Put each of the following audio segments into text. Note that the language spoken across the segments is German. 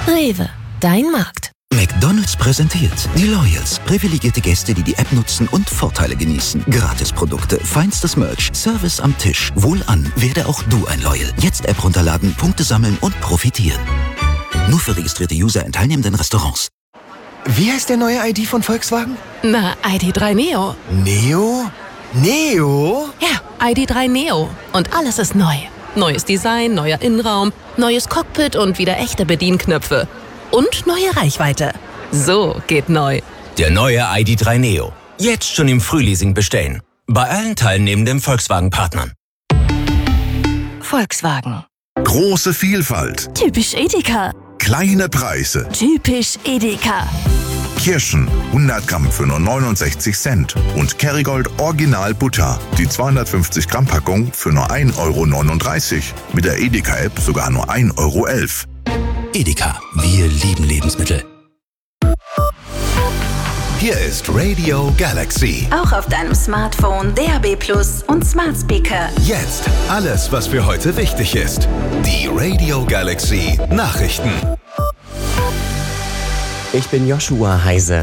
Rewe, dein Markt. McDonald's präsentiert die Loyals. Privilegierte Gäste, die die App nutzen und Vorteile genießen. Gratisprodukte, feinstes Merch, Service am Tisch. Wohlan, werde auch du ein Loyal. Jetzt App runterladen, Punkte sammeln und profitieren. Nur für registrierte User in teilnehmenden Restaurants. Wie heißt der neue ID von Volkswagen? Na, ID.3 Neo. Neo? Neo? Ja, ID.3 Neo. Und alles ist neu. Neues Design, neuer Innenraum, neues Cockpit und wieder echte Bedienknöpfe. Und neue Reichweite. So geht neu. Der neue ID.3 Neo. Jetzt schon im Frühleasing bestellen. Bei allen teilnehmenden Volkswagen-Partnern. Volkswagen. Große Vielfalt. Typisch Edeka. Kleine Preise. Typisch Edeka. Kirschen 100 Gramm für nur 69 Cent. Und Kerrygold Original Butter. Die 250 Gramm Packung für nur 1,39 €. Mit der Edeka-App sogar nur 1,11 €. Edeka. Wir lieben Lebensmittel. Hier ist Radio Galaxy. Auch auf deinem Smartphone, DAB+ und Smart Speaker. Jetzt alles, was für heute wichtig ist. Die Radio Galaxy Nachrichten. Ich bin Joshua Heise.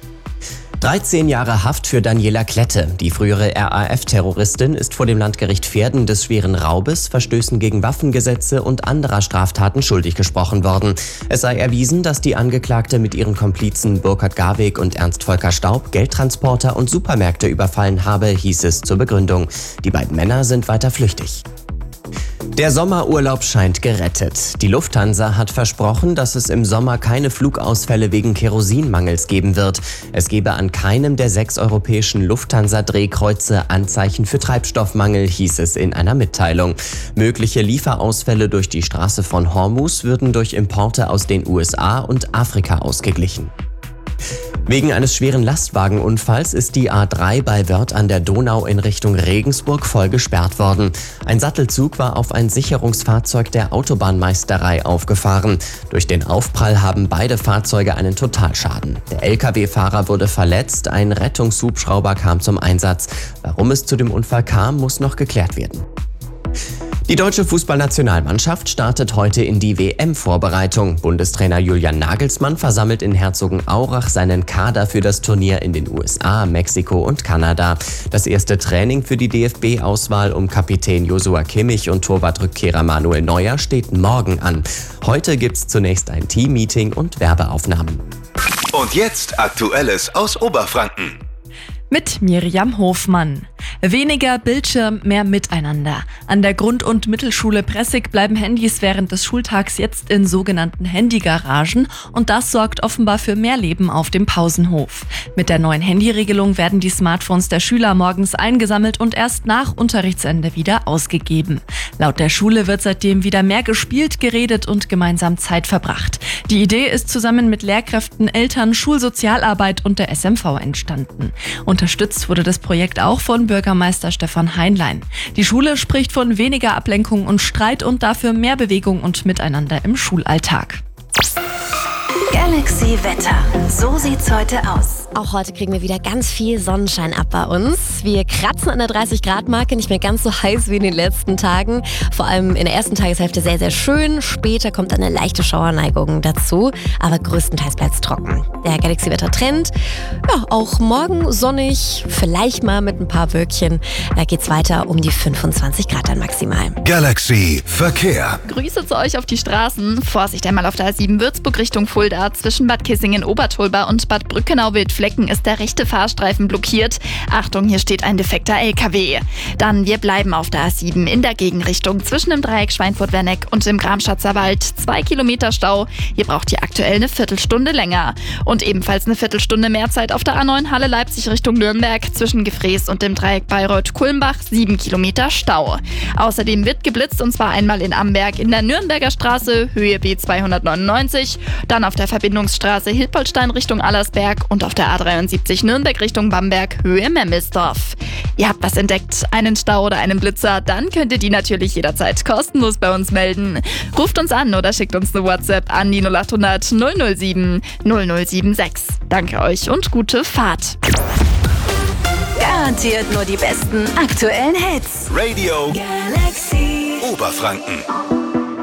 13 Jahre Haft für Daniela Klette. Die frühere RAF-Terroristin ist vor dem Landgericht Verden des schweren Raubes, Verstößen gegen Waffengesetze und anderer Straftaten schuldig gesprochen worden. Es sei erwiesen, dass die Angeklagte mit ihren Komplizen Burkhard Garweg und Ernst Volker Staub Geldtransporter und Supermärkte überfallen habe, hieß es zur Begründung. Die beiden Männer sind weiter flüchtig. Der Sommerurlaub scheint gerettet. Die Lufthansa hat versprochen, dass es im Sommer keine Flugausfälle wegen Kerosinmangels geben wird. Es gebe an keinem der 6 europäischen Lufthansa-Drehkreuze Anzeichen für Treibstoffmangel, hieß es in einer Mitteilung. Mögliche Lieferausfälle durch die Straße von Hormuz würden durch Importe aus den USA und Afrika ausgeglichen. Wegen eines schweren Lastwagenunfalls ist die A3 bei Wörth an der Donau in Richtung Regensburg voll gesperrt worden. Ein Sattelzug war auf ein Sicherungsfahrzeug der Autobahnmeisterei aufgefahren. Durch den Aufprall haben beide Fahrzeuge einen Totalschaden. Der Lkw-Fahrer wurde verletzt, ein Rettungshubschrauber kam zum Einsatz. Warum es zu dem Unfall kam, muss noch geklärt werden. Die deutsche Fußballnationalmannschaft startet heute in die WM-Vorbereitung. Bundestrainer Julian Nagelsmann versammelt in Herzogenaurach seinen Kader für das Turnier in den USA, Mexiko und Kanada. Das erste Training für die DFB-Auswahl um Kapitän Joshua Kimmich und Torwartrückkehrer Manuel Neuer steht morgen an. Heute gibt's zunächst ein Team-Meeting und Werbeaufnahmen. Und jetzt Aktuelles aus Oberfranken. Mit Miriam Hofmann. Weniger Bildschirm, mehr Miteinander. An der Grund- und Mittelschule Pressig bleiben Handys während des Schultags jetzt in sogenannten Handygaragen und das sorgt offenbar für mehr Leben auf dem Pausenhof. Mit der neuen Handyregelung werden die Smartphones der Schüler morgens eingesammelt und erst nach Unterrichtsende wieder ausgegeben. Laut der Schule wird seitdem wieder mehr gespielt, geredet und gemeinsam Zeit verbracht. Die Idee ist zusammen mit Lehrkräften, Eltern, Schulsozialarbeit und der SMV entstanden. Unterstützt wurde das Projekt auch von Bürgermeister Stefan Heinlein. Die Schule spricht von weniger Ablenkung und Streit und dafür mehr Bewegung und Miteinander im Schulalltag. Galaxy Wetter. So sieht's heute aus. Auch heute kriegen wir wieder ganz viel Sonnenschein ab bei uns. Wir kratzen an der 30-Grad-Marke, nicht mehr ganz so heiß wie in den letzten Tagen. Vor allem in der ersten Tageshälfte sehr, sehr schön. Später kommt eine leichte Schauerneigung dazu, aber größtenteils bleibt's trocken. Der Galaxy-Wetter-Trend, ja, auch morgen sonnig, vielleicht mal mit ein paar Wölkchen. Da geht's weiter um die 25 Grad dann maximal. Galaxy Verkehr. Grüße zu euch auf die Straßen. Vorsicht einmal auf der A7 Würzburg Richtung Fulda. Zwischen Bad Kissingen-Obertolba und Bad Brückenau-Wildflecken ist der rechte Fahrstreifen blockiert. Achtung, hier steht ein defekter LKW. Dann, wir bleiben auf der A7 in der Gegenrichtung zwischen dem Dreieck Schweinfurt-Werneck und dem Gramschatzer Wald. 2 Kilometer Stau. Hier braucht ihr aktuell eine Viertelstunde länger. Und ebenfalls eine Viertelstunde mehr Zeit auf der A9 Halle-Leipzig Richtung Nürnberg. Zwischen Gefrees und dem Dreieck Bayreuth-Kulmbach 7 Kilometer Stau. Außerdem wird geblitzt und zwar einmal in Amberg in der Nürnberger Straße, Höhe B299. Dann auf der Verbindungsstraße Hilpoltstein Richtung Allersberg und auf der A73 Nürnberg Richtung Bamberg, Höhe Memmelsdorf. Ihr habt was entdeckt, einen Stau oder einen Blitzer, dann könnt ihr die natürlich jederzeit kostenlos bei uns melden. Ruft uns an oder schickt uns eine WhatsApp an die 0800 007 0076. Danke euch und gute Fahrt. Garantiert nur die besten aktuellen Hits. Radio Galaxy Oberfranken.